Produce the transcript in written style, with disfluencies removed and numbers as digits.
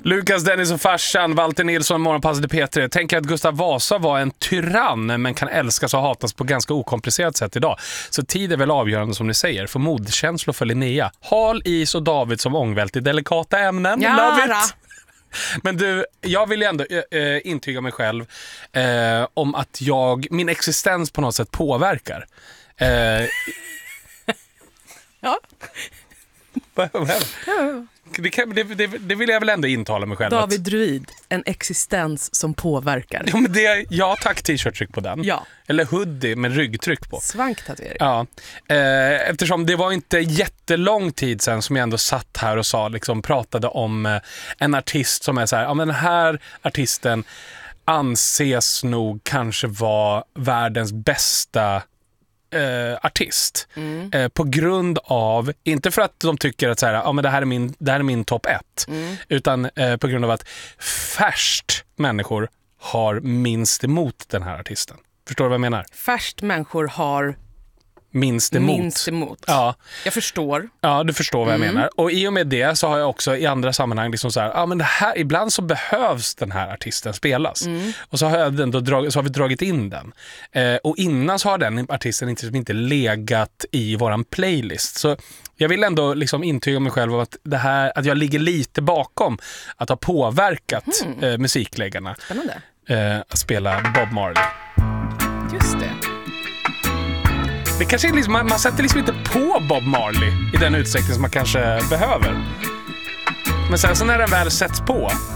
Lukas, Dennis och farsan, Walter Nilsson, Morgonpasset P3. Tänker att Gustav Vasa var en tyrann men kan älskas och hatas på ganska okomplicerat sätt idag. Så tid är väl avgörande som ni säger. För modkänslor för Linnea. Hal, is och David som ångvält i delikata ämnen. Love it! Men du, jag vill ju ändå intyga mig själv om att min existens på något sätt påverkar. Ja. Det vill jag väl ändå intala mig själv. David Druid, en existens som påverkar. Ja, men tack, t-shirt-tryck på den. Ja. Eller hoodie med ryggtryck på. Svanktatuering. Ja. Eftersom det var inte jättelång tid sedan som jag ändå satt här och pratade om en artist som är så här, ja, men den här artisten anses nog kanske vara världens bästa artist. På grund av, inte för att de tycker att så här, ja, men det här är min topp 1, utan på grund av att färst människor har minst emot den här artisten. Förstår du vad jag menar? Färst människor har minst emot. Ja. Jag förstår. Ja, du förstår vad jag menar. Och i och med det så har jag också i andra sammanhang så här, ja, men det här, ibland så behövs den här artisten spelas. Och så har vi dragit in den. Och innan så har den artisten inte legat i våran playlist. Så jag vill ändå intyga mig själv om att jag ligger lite bakom att ha påverkat musikläggarna. Spännande. Att spela Bob Marley. Just det. Det kanske man sätter inte på Bob Marley i den utsträckning som man kanske behöver. Men sen så när den väl sätts på